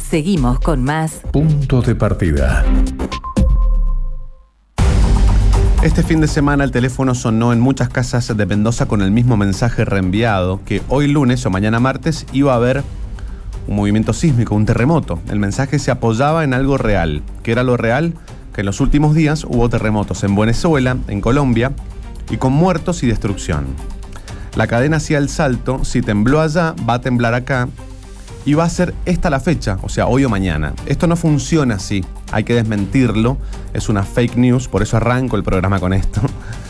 Seguimos con más Punto de Partida. Este fin de semana el teléfono sonó en muchas casas de Mendoza con el mismo mensaje reenviado, que hoy lunes o mañana martes iba a haber un movimiento sísmico, un terremoto. El mensaje se apoyaba en algo real. ¿Qué era lo real? Que en los últimos días hubo terremotos en Venezuela, en Colombia, y con muertos y destrucción. La cadena hacía el salto: si tembló allá, va a temblar acá, y va a ser esta la fecha, o sea, hoy o mañana. Esto no funciona así, hay que desmentirlo, es una fake news, por eso arranco el programa con esto.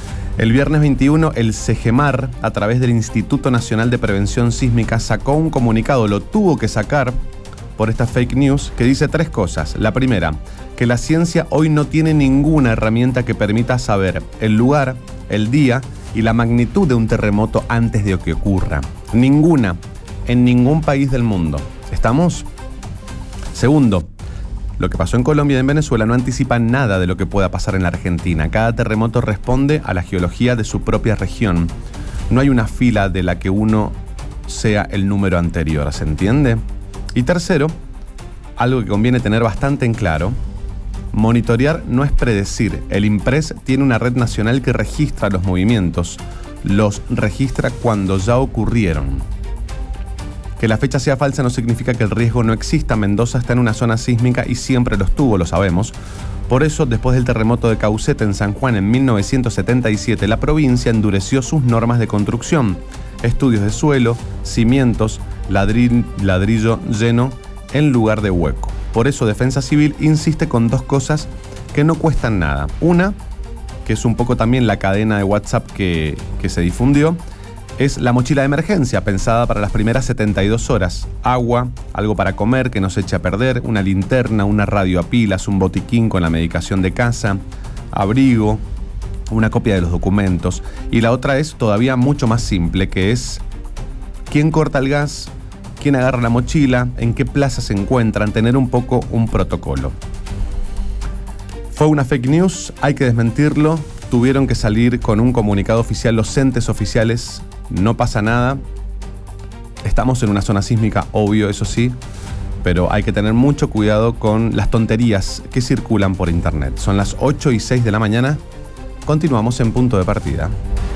El viernes 21, el CEGEMAR, a través del Instituto Nacional de Prevención Sísmica, sacó un comunicado, lo tuvo que sacar por esta fake news, que dice 3 cosas. La primera, que la ciencia hoy no tiene ninguna herramienta que permita saber el lugar, el día y la magnitud de un terremoto antes de que ocurra. Ninguna. En ningún país del mundo. ¿Estamos? Segundo, lo que pasó en Colombia y en Venezuela no anticipa nada de lo que pueda pasar en la Argentina. Cada terremoto responde a la geología de su propia región. No hay una fila de la que uno sea el número anterior, ¿se entiende? Y tercero, algo que conviene tener bastante en claro: monitorear no es predecir. El INPRES tiene una red nacional que registra los movimientos. Los registra cuando ya ocurrieron. Que la fecha sea falsa no significa que el riesgo no exista. Mendoza está en una zona sísmica y siempre lo estuvo, lo sabemos. Por eso, después del terremoto de Caucete en San Juan en 1977, la provincia endureció sus normas de construcción. Estudios de suelo, cimientos, ladrillo lleno en lugar de hueco. Por eso Defensa Civil insiste con 2 cosas que no cuestan nada. Una, que es un poco también la cadena de WhatsApp que se difundió, es la mochila de emergencia, pensada para las primeras 72 horas. Agua, algo para comer que no se eche a perder, una linterna, una radio a pilas, un botiquín con la medicación de casa, abrigo, una copia de los documentos. Y la otra es todavía mucho más simple, que es quién corta el gas, quién agarra la mochila, en qué plaza se encuentran, tener un poco un protocolo. Fue una fake news, hay que desmentirlo. Tuvieron que salir con un comunicado oficial los entes oficiales. No pasa nada. Estamos en una zona sísmica, obvio, eso sí, pero hay que tener mucho cuidado con las tonterías que circulan por internet. Son las 8:06 de la mañana. Continuamos en Punto de Partida.